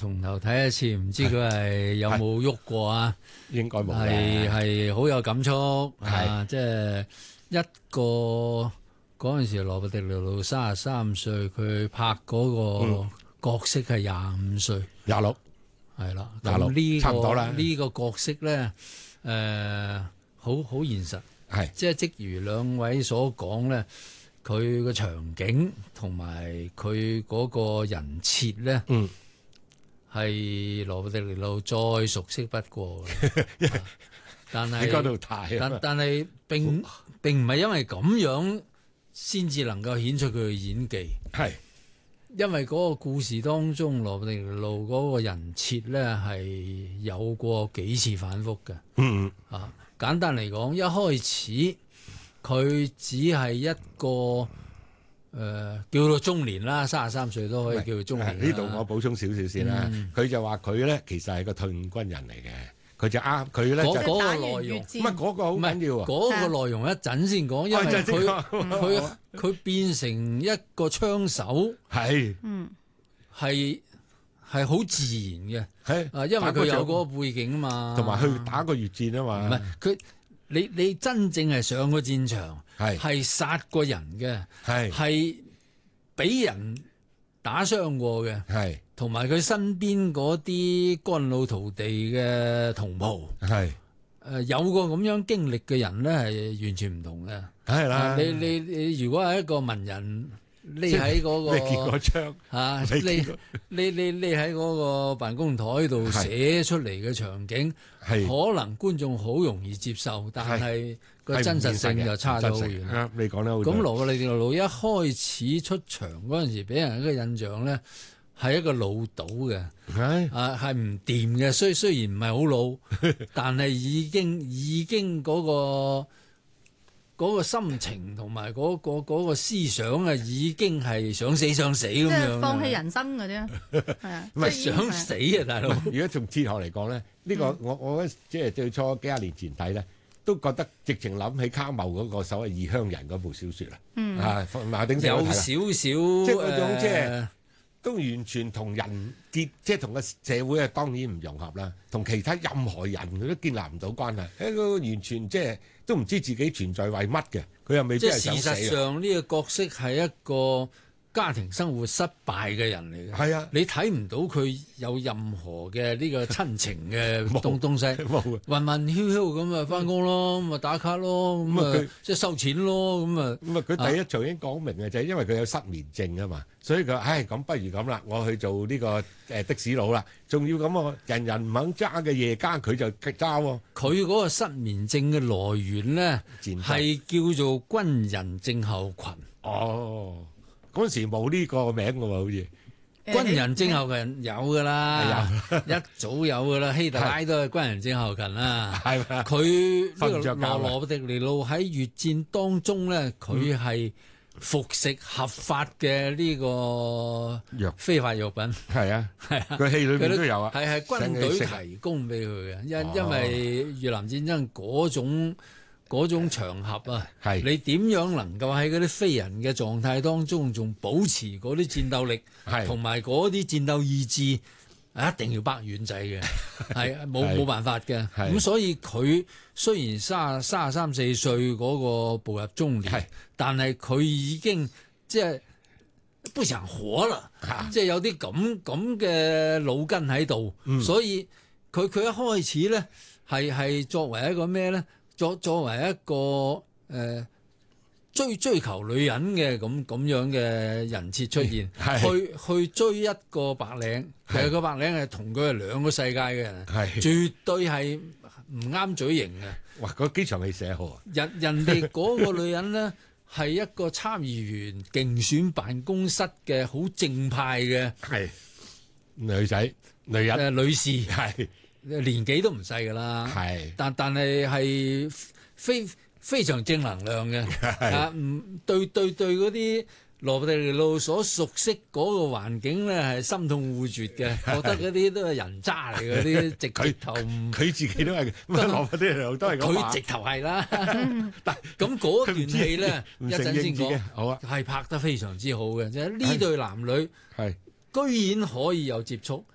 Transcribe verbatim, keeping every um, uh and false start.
從頭睇一次，唔知佢係有冇喐過啊？ 應該冇嘅。 係係好有感觸， 係啊，即係一個嗰陣時羅拔迪尼路三十三歲，佢拍嗰個角色係廿五歲， 廿六係啦， 廿六咁呢差唔多啦個呢個角色咧，誒好好現實， 係即係即如兩位所講咧。佢個場景同埋佢嗰個人設咧， 嗯， 係羅拔迪尼路再熟悉不過嘅。啊但係喺嗰度睇， 但但係並並唔係因為咁樣先至能夠顯出佢嘅演技， 係因為嗰個故事當中羅拔迪尼路嗰個人設咧係有過幾次反覆嘅。 嗯啊，簡單嚟講，一開始。佢只係一個誒、呃、叫做中年啦，三十三歲都可以叫做中年。 呢度我補充少少先啦。佢、嗯、就話佢咧其實係個退伍軍人嚟嘅，佢就啱佢咧就嗰個內容， 唔係嗰個好緊要啊！ 嗰、那個內容一陣先講，因為佢佢佢變成一個槍手， 係嗯係係好自然嘅， 係啊，因為佢有嗰個背景啊嘛， 同埋去打過越戰啊嘛， 唔係佢。你你真正係上過戰場，係係殺過人嘅，係係俾人打傷過嘅，係同埋佢身邊嗰啲乾佬徒弟嘅同袍，係誒、呃、有個咁樣經歷嘅人咧，係完全唔同嘅。係啦，你你你如果係一個文人。匿喺嗰個， 你見過槍啊？匿匿匿匿喺嗰個辦公台度寫出嚟嘅場景，可能觀眾好容易接受，但係個真實性就差咗好遠。 啱，你講得好。 咁羅拔迪尼路一開始出場嗰陣時，俾人一個印象咧，係一個老賭嘅，啊係唔掂嘅。雖雖然唔係好老，但係已經已經嗰個。嗰個心情同埋嗰個嗰個思想啊，已經係想死想死咁樣，即係放棄人生嗰啲，係啊， 唔係想死啊，大佬！ 如果從哲學嚟講咧，呢、呢個、嗯、我我即係最初幾廿年前睇咧，都覺得直情諗起卡繆嗰個所謂異鄉人嗰部小説啦，嗯啊，馬鼎盛有少少即係嗰種即係都完全同人結，即係同個社會啊，當然唔融合啦，同其他任何人佢都建立唔到關係，一個完全即係。都唔知自己存在為乜嘅，佢又未必係想死。即係事實上呢個角色係一個家庭生活失敗嘅人嚟嘅。係啊，你睇唔到佢有任何嘅呢個親情嘅東東西，冇混混囂囂咁啊翻工咯，咁啊打卡咯，咁啊即係收錢咯，咁啊咁啊佢第一場已經講明嘅就係因為佢有失眠症啊嘛，所以佢唉咁不如咁啦，我去做呢個誒的士佬啦，仲要咁啊，人人唔肯揸嘅夜間佢就揸喎。 佢嗰個失眠症嘅來源咧係叫做軍人症候群。 哦。嗰陣時冇呢個名嘅喎，好似軍人症候群有㗎啦，一早有㗎啦，希特拉都係軍人症候群啦。係咪？佢呢個羅羅拔迪尼路喺越戰當中咧，佢係服食合法嘅呢個藥非法藥品。係啊，係啊，佢戲裏面都有啊。係係軍隊提供俾佢嘅，因因為越南戰爭嗰種。嗰種場合啊，你點樣能夠喺嗰啲非人嘅狀態當中，仲保持嗰啲戰鬥力，同埋嗰啲戰鬥意志，一定要北遠仔嘅，係冇冇辦法嘅。咁所以佢雖然三三十三四歲嗰個步入中年，但係佢已經即係不想活啦，即係有啲咁咁嘅腦筋喺度，嗯、所以佢佢一開始咧係係作為一個咩咧？作作為一個誒、呃、追追求女人嘅咁咁樣嘅人設出現，去去追一個白領，其實個白領係同佢係兩個世界嘅人，絕對係唔啱嘴型嘅。 哇！嗰機場未寫好啊！ 人人哋嗰個女人咧係一個參議員競選辦公室嘅好正派嘅，係女仔女人誒、 呃、女士係。年紀都唔細㗎啦，但但係係非非常正能量嘅，啊唔對對對嗰啲羅拔迪尼路所熟悉嗰個環境咧係心痛惡絕嘅，覺得嗰啲都係人渣嚟嘅，啲直直頭佢自己都係，羅拔迪尼路都係咁話， 佢直頭係啦。但咁嗰段戲咧，一陣先講，好啊，係拍得非常之好嘅，即係呢對男女係居然可以有接觸。